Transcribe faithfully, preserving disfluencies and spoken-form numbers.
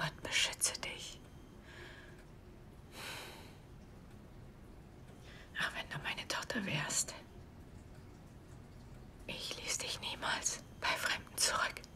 Gott beschütze dich. Ach, wenn du meine Tochter wärst. Ich ließ dich niemals bei Fremden zurück.